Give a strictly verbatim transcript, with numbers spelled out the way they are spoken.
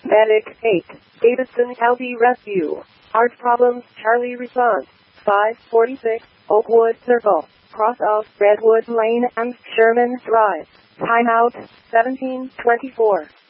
Medic eight, Davidson County Rescue. Heart problems, Charlie response. five forty-six, Oakwood Circle, cross of Redwood Lane and Sherman Drive. Timeout, seventeen twenty-four.